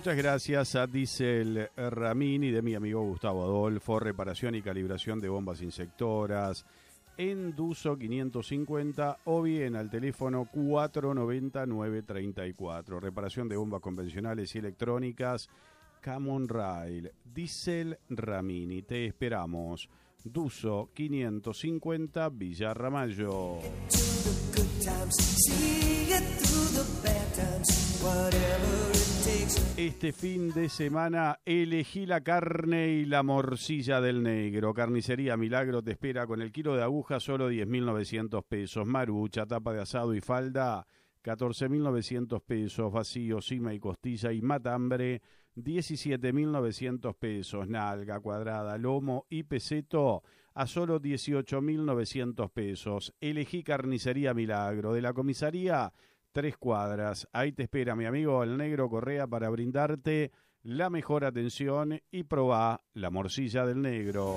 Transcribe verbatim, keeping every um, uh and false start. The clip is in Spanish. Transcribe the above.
Muchas gracias a Diesel Ramini de mi amigo Gustavo Adolfo, reparación y calibración de bombas insectoras en Duso quinientos cincuenta o bien al teléfono cuatro noventa nueve treinta y cuatro. Reparación de bombas convencionales y electrónicas, Camon Rail, Diesel Ramini. Te esperamos. Duso quinientos cincuenta, Villa Ramallo. Este fin de semana elegí la carne y la morcilla del negro. Carnicería Milagro te espera con el kilo de aguja solo diez mil novecientos pesos. Marucha, tapa de asado y falda catorce mil novecientos pesos. Vacío, cima y costilla y matambre diecisiete mil novecientos pesos. Nalga, cuadrada, lomo y peseto a solo dieciocho mil novecientos pesos. Elegí Carnicería Milagro de la comisaría Tres Cuadras. Ahí te espera mi amigo el Negro Correa para brindarte la mejor atención y probá la morcilla del negro.